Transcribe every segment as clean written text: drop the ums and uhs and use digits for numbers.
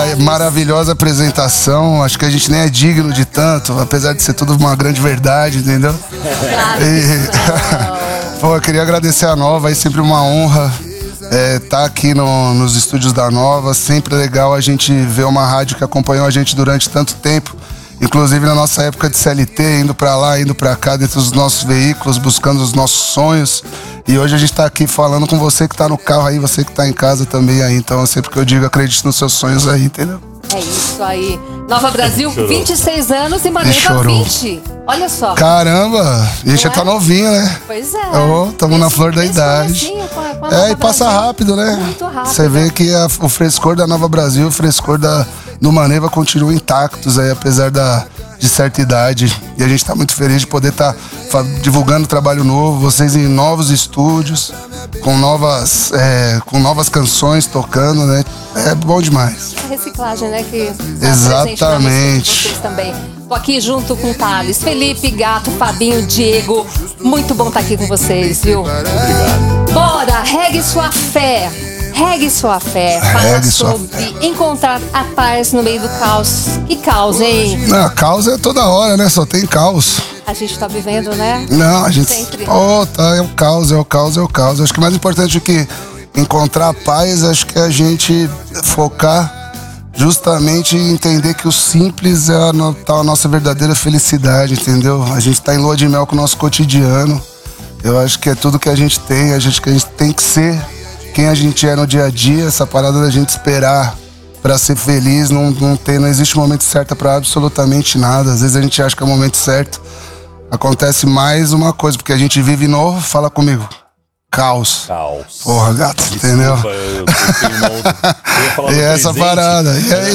maravilhosa apresentação. Acho que a gente nem é digno de tanto, apesar de ser tudo uma grande verdade, entendeu? Pô, eu queria agradecer a Nova, é sempre uma honra tá aqui nos estúdios da Nova. Sempre é legal a gente ver uma rádio que acompanhou a gente durante tanto tempo, inclusive na nossa época de CLT, indo pra lá, indo pra cá, dentro dos nossos veículos, buscando os nossos sonhos. E hoje a gente tá aqui falando com você que tá no carro aí, você que tá em casa também aí. Então, sempre que eu digo, acredite nos seus sonhos aí, entendeu? É isso aí. Nova Brasil, 26 anos e Maneva 20. Olha só. Caramba, a gente já tá novinho, né? Pois é. Tamo na flor da idade. E passa rápido, né? Muito rápido. Você vê que o frescor da Nova Brasil, o frescor do Maneva continua intactos aí, apesar de certa idade. E a gente tá muito feliz de poder estar divulgando trabalho novo, vocês em novos estúdios, com novas canções tocando, né? É bom demais. A reciclagem, né? Que exatamente. Vocês também. Tô aqui junto com o Thales, Felipe, Gato, Fabinho, Diego. Muito bom estar aqui com vocês, viu? Obrigado. Bora, regue sua fé. Regue sua fé. Fala sobre encontrar a paz no meio do caos. Que caos, hein? Não, caos é toda hora, né? Só tem caos. A gente tá vivendo, né? Não, a gente... Sempre. É o caos, é o caos, é o caos. Acho que mais importante do que encontrar a paz, acho que é a gente focar justamente em entender que o simples é a nossa verdadeira felicidade, entendeu? A gente tá em lua de mel com o nosso cotidiano. Eu acho que é tudo que a gente tem, que a gente tem que ser quem a gente é no dia a dia. Essa parada da gente esperar pra ser feliz, não existe momento certo pra absolutamente nada. Às vezes a gente acha que é o momento certo. Acontece mais uma coisa, porque a gente vive no, fala comigo, caos. Porra, gato, entendeu? E essa parada.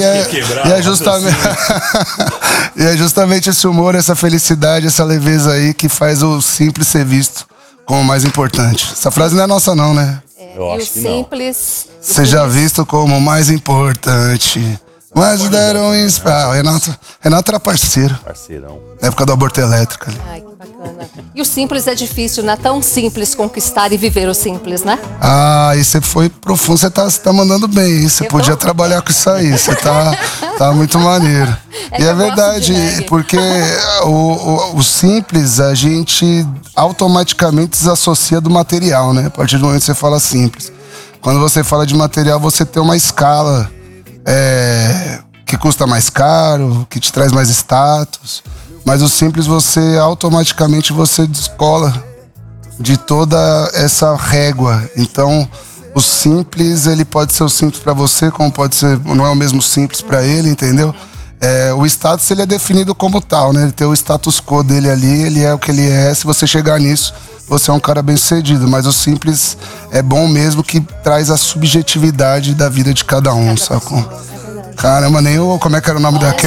E é justamente esse humor, essa felicidade, essa leveza aí que faz o simples ser visto como o mais importante. Essa frase não é nossa não, né? Eu acho que simples. Seja visto como o mais importante. Mas deram Renato era parceiro. Parceirão. Na época do aborto elétrico ali. Ai, que bacana. E o simples é difícil, não é tão simples conquistar e viver o simples, né? E você foi profundo, você tá mandando bem, hein? Você podia trabalhar com isso aí, você tá muito maneiro. E é verdade, porque o simples a gente automaticamente desassocia do material, né? A partir do momento que você fala simples. Quando você fala de material, você tem uma escala que custa mais caro, que te traz mais status. Mas o simples, você automaticamente descola de toda essa régua. Então, o simples, ele pode ser o simples para você, como pode ser, não é o mesmo simples para ele, entendeu? O status, ele é definido como tal, né? Ele tem o status quo dele ali, ele é o que ele é. Se você chegar nisso, você é um cara bem sucedido. Mas o simples é bom mesmo, que traz a subjetividade da vida de cada um, sacou? Caramba, nem como é que era o nome daquele?